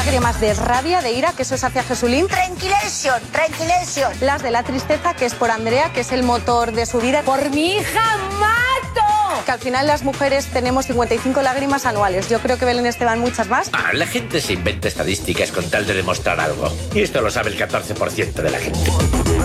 lágrimas de rabia, de ira, que eso es hacia Jesulín. Tranquilation, tranquilation. Las de la tristeza, que es por Andrea, que es el motor de su vida. ¡Por mi hija mato! Que al final las mujeres tenemos 55 lágrimas anuales. Yo creo que Belén Esteban muchas más. La gente se inventa estadísticas con tal de demostrar algo. Y esto lo sabe el 14% de la gente.